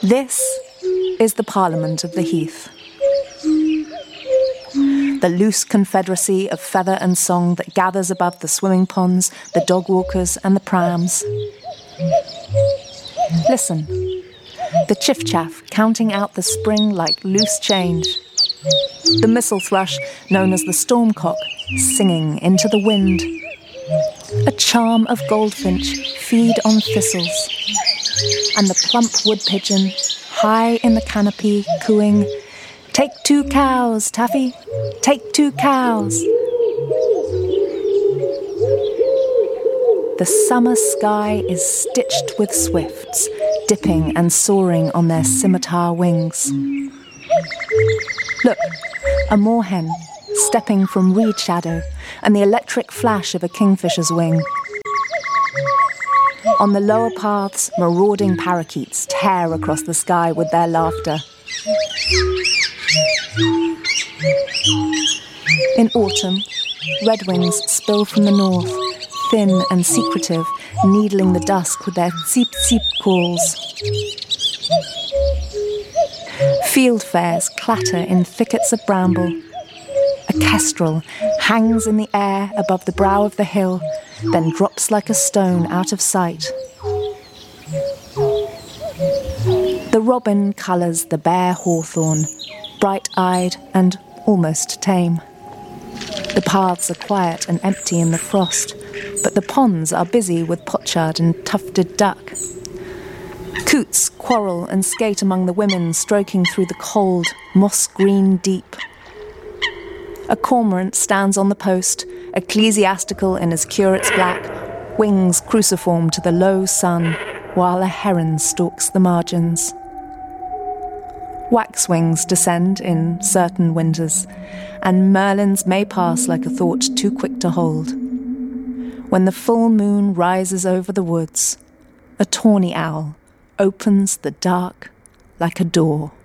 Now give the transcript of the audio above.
This is the Parliament of the Heath. The loose confederacy of feather and song that gathers above the swimming ponds, the dog walkers and the prams. Listen, the chiff-chaff counting out the spring like loose change. The missel thrush, known as the stormcock, singing into the wind. A charm of goldfinch feed on thistles. And the plump wood pigeon, high in the canopy, cooing, "Take 2 cows, Taffy, take 2 cows." The summer sky is stitched with swifts, dipping and soaring on their scimitar wings. Look, a moorhen, stepping from reed shadow, and the electric flash of a kingfisher's wing. On the lower paths, marauding parakeets tear across the sky with their laughter. In autumn, redwings spill from the north, thin and secretive, needling the dusk with their zeep-zeep calls. Fieldfares clatter in thickets of bramble. A kestrel hangs in the air above the brow of the hill, then drops like a stone out of sight. The robin colours the bare hawthorn, bright-eyed and almost tame. The paths are quiet and empty in the frost, but the ponds are busy with pochard and tufted duck. Coots quarrel and skate among the women stroking through the cold, moss-green deep. A cormorant stands on the post, ecclesiastical in his curate's black, wings cruciform to the low sun, while a heron stalks the margins. Waxwings descend in certain winters, and merlins may pass like a thought too quick to hold. When the full moon rises over the woods, a tawny owl opens the dark like a door.